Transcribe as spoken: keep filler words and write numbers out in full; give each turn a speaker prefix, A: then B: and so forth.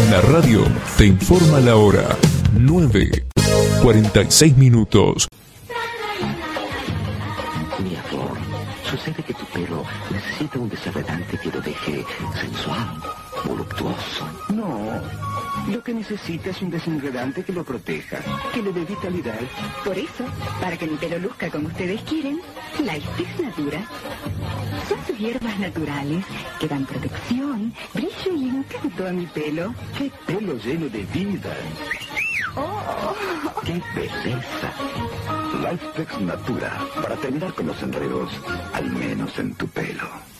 A: La radio te informa la hora. nueve, cuarenta y seis minutos.
B: Mi amor, sucede que tu pelo necesita un desenredante que lo deje sensual, voluptuoso.
C: No, lo que necesita es un desenredante que lo proteja, que le dé vitalidad.
D: Por eso, para que mi pelo luzca como ustedes quieren, Lifex Natura. Son sus hierbas naturales que dan protección, brillo y encanto a mi pelo.
C: ¡Qué pelo lleno de vida!
D: ¡Oh!
B: ¡Qué belleza!
C: Lifex Natura, para terminar con los enredos, al menos en tu pelo.